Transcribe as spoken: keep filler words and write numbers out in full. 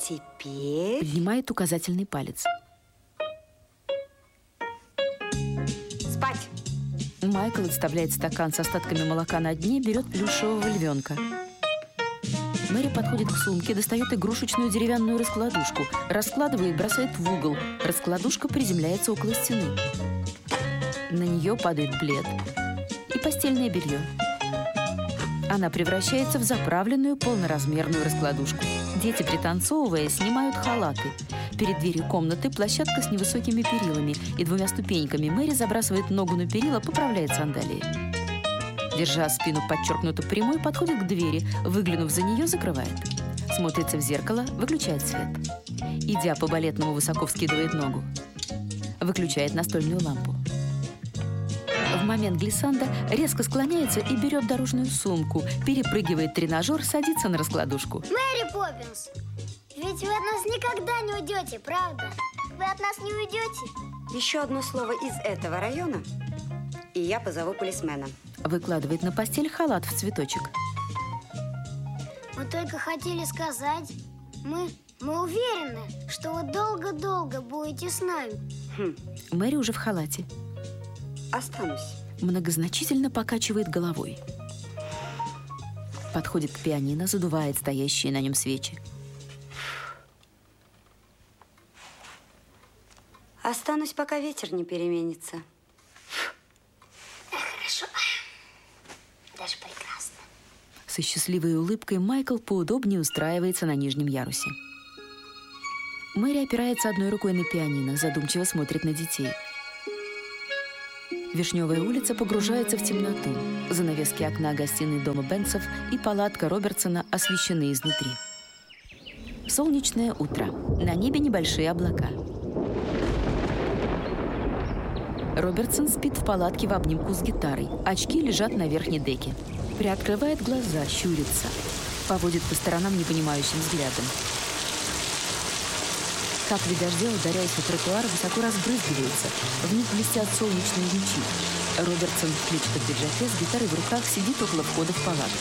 теперь... Поднимает указательный палец. Спать! Майкл отставляет стакан с остатками молока на дне, берет плюшевого львенка. Мэри подходит к сумке, достает игрушечную деревянную раскладушку, раскладывает, бросает в угол. Раскладушка приземляется около стены. На нее падает плед и постельное белье. Она превращается в заправленную полноразмерную раскладушку. Дети, пританцовывая, снимают халаты. Перед дверью комнаты площадка с невысокими перилами и двумя ступеньками. Мэри забрасывает ногу на перила, поправляет сандалии. Держа спину подчеркнуто прямой, подходит к двери, выглянув за нее, закрывает. Смотрится в зеркало, выключает свет. Идя по балетному, высоко вскидывает ногу. Выключает настольную лампу. В момент глиссанда резко склоняется и берет дорожную сумку, перепрыгивает тренажер, садится на раскладушку. Мэри Поппинс, ведь вы от нас никогда не уйдете, правда? Вы от нас не уйдете? Еще одно слово из этого района, и я позову полисмена. Выкладывает на постель халат в цветочек. Мы только хотели сказать, мы, мы уверены, что вы долго-долго будете с нами. Хм. Мэри уже в халате. Останусь. Многозначительно покачивает головой. Подходит к пианино, задувает стоящие на нем свечи. Останусь, пока ветер не переменится. Хорошо. Даже прекрасно. Со счастливой улыбкой Майкл поудобнее устраивается на нижнем ярусе. Мэри опирается одной рукой на пианино, задумчиво смотрит на детей. Вишневая улица погружается в темноту. Занавески окна гостиной дома Бенксов и палатка Робертсона освещены изнутри. Солнечное утро. На небе небольшие облака. Робертсон спит в палатке в обнимку с гитарой. Очки лежат на верхней деке. Приоткрывает глаза, щурится. Поводит по сторонам непонимающим взглядом. Капли дождя, ударяясь о тротуар, высоко разбрызгиваются. В них блестят солнечные лучи. Робертсон в клетчатом пиджаке с гитарой в руках сидит около входа в палатку.